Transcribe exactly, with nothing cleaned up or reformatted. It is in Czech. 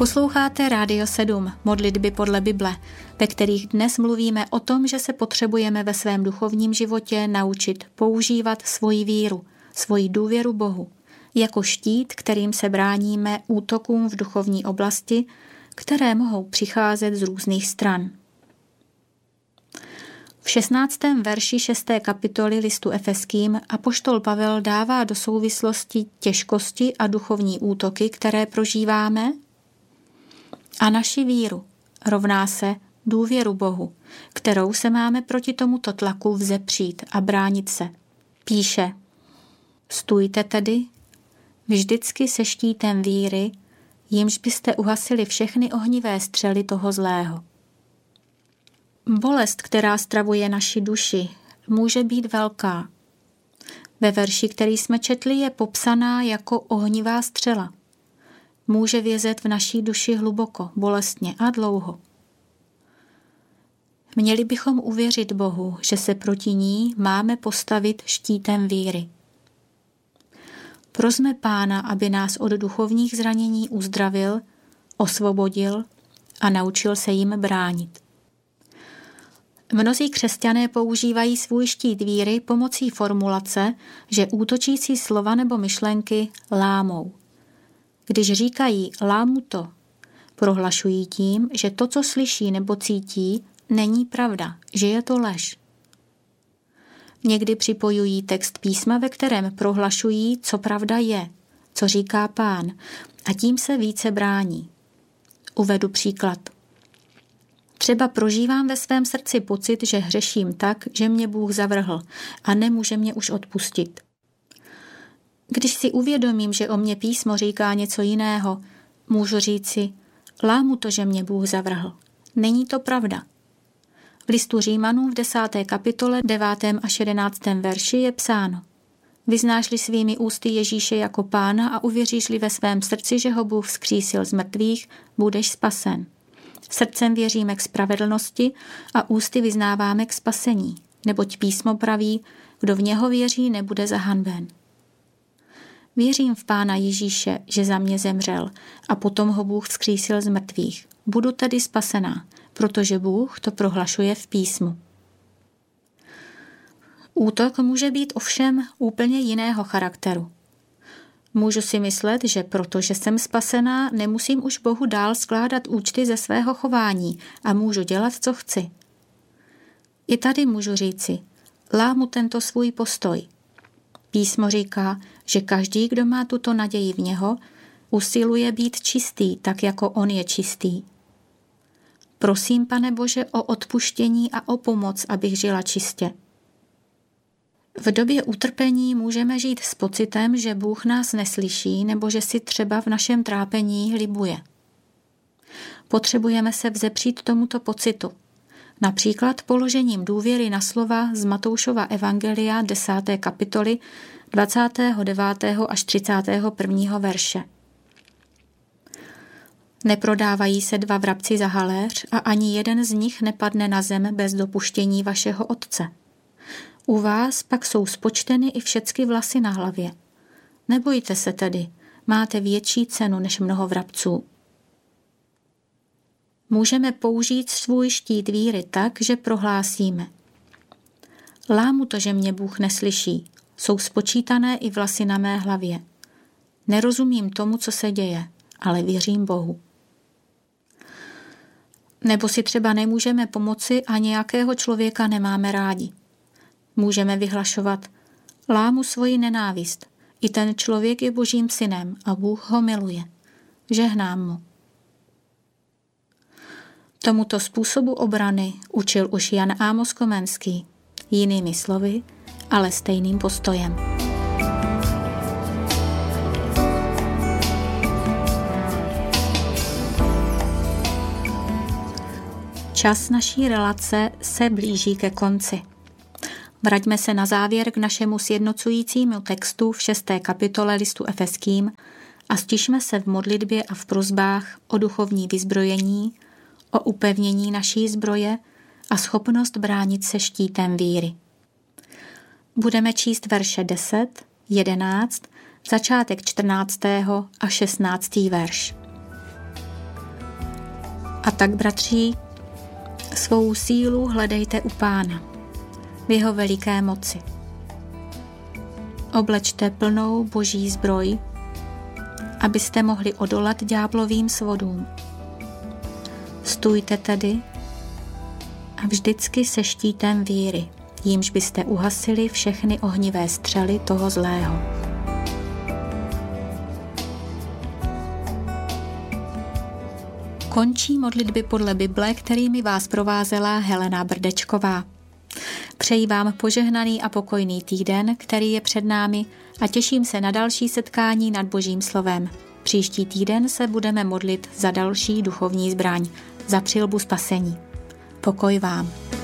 Posloucháte Rádio sedm, modlitby podle Bible, ve kterých dnes mluvíme o tom, že se potřebujeme ve svém duchovním životě naučit používat svoji víru, svoji důvěru Bohu, jako štít, kterým se bráníme útokům v duchovní oblasti, které mohou přicházet z různých stran. V šestnáctém verši šesté kapitoly listu Efeským apoštol Pavel dává do souvislosti těžkosti a duchovní útoky, které prožíváme, a naši víru rovná se důvěru Bohu, kterou se máme proti tomuto tlaku vzepřít a bránit se. Píše: Stůjte tedy vždycky se štítem víry, jimž byste uhasili všechny ohnivé střely toho zlého. Bolest, která stravuje naši duši, může být velká. Ve verši, který jsme četli, je popsaná jako ohnivá střela. Může vězet v naší duši hluboko, bolestně a dlouho. Měli bychom uvěřit Bohu, že se proti ní máme postavit štítem víry. Prosme Pána, aby nás od duchovních zranění uzdravil, osvobodil a naučil se jim bránit. Mnozí křesťané používají svůj štít víry pomocí formulace, že útočící slova nebo myšlenky lámou. Když říkají lámu to, prohlašují tím, že to, co slyší nebo cítí, není pravda, že je to lež. Někdy připojují text písma, ve kterém prohlašují, co pravda je, co říká Pán, a tím se více brání. Uvedu příklad. Třeba prožívám ve svém srdci pocit, že hřeším tak, že mě Bůh zavrhl a nemůže mě už odpustit. Když si uvědomím, že o mě písmo říká něco jiného, můžu říci, lámu to, že mě Bůh zavrhl. Není to pravda. V listu Římanům v desáté kapitole devátém až jedenáctém verši je psáno: Vyznáš-li svými ústy Ježíše jako Pána a uvěříš-li ve svém srdci, že ho Bůh vzkřísil z mrtvých, budeš spasen. Srdcem věříme k spravedlnosti a ústy vyznáváme k spasení, neboť písmo praví, kdo v něho věří, nebude zahanben. Věřím v Pána Ježíše, že za mě zemřel a potom ho Bůh vzkřísil z mrtvých. Budu tedy spasená, protože Bůh to prohlašuje v písmu. Útok může být ovšem úplně jiného charakteru. Můžu si myslet, že protože jsem spasená, nemusím už Bohu dál skládat účty ze svého chování a můžu dělat, co chci. I tady můžu říci, lámu tento svůj postoj. Písmo říká, že každý, kdo má tuto naději v něho, usiluje být čistý, tak jako on je čistý. Prosím, Pane Bože, o odpuštění a o pomoc, abych žila čistě. V době utrpení můžeme žít s pocitem, že Bůh nás neslyší nebo že si třeba v našem trápení libuje. Potřebujeme se vzepřít tomuto pocitu, například položením důvěry na slova z Matoušova evangelia desáté kapitoly dvacátého devátého až třicátého prvního verše. Neprodávají se dva vrabci za haléř a ani jeden z nich nepadne na zem bez dopuštění vašeho Otce. U vás pak jsou spočteny i všecky vlasy na hlavě. Nebojte se tedy, máte větší cenu než mnoho vrabců. Můžeme použít svůj štít víry tak, že prohlásíme: Lámu to, že mě Bůh neslyší, jsou spočítané i vlasy na mé hlavě. Nerozumím tomu, co se děje, ale věřím Bohu. Nebo si třeba nemůžeme pomoci a nějakého člověka nemáme rádi. Můžeme vyhlašovat: Lámu svoji nenávist, i ten člověk je Božím synem a Bůh ho miluje. Žehnám mu. Tomuto způsobu obrany učil už Jan Ámos Komenský, jinými slovy, ale stejným postojem. Čas naší relace se blíží ke konci. Vraťme se na závěr k našemu sjednocujícímu textu v šesté kapitole listu Efeským a stišme se v modlitbě a v prosbách o duchovní vyzbrojení, o upevnění naší zbroje a schopnost bránit se štítem víry. Budeme číst verše deset, jedenáct, začátek čtrnáctého a šestnáctý verš. A tak, bratři, svou sílu hledejte u Pána, v jeho veliké moci. Oblečte plnou boží zbroj, abyste mohli odolat ďáblovým svodům. Stůjte tedy a vždycky se štítem víry, jímž byste uhasili všechny ohnivé střely toho zlého. Končí modlitby podle Bible, kterými vás provázela Helena Brdečková. Přeji vám požehnaný a pokojný týden, který je před námi, a těším se na další setkání nad Božím slovem. Příští týden se budeme modlit za další duchovní zbraň, za přilbu spasení. Pokoj vám.